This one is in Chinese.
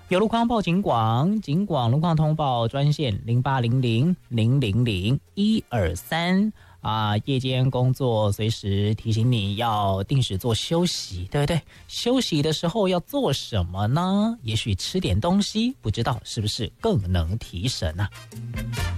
有路况报警广，警广路况通报专线0800000123啊，夜间工作随时提醒你要定时做休息，对不对？休息的时候要做什么呢？也许吃点东西，不知道是不是更能提神啊？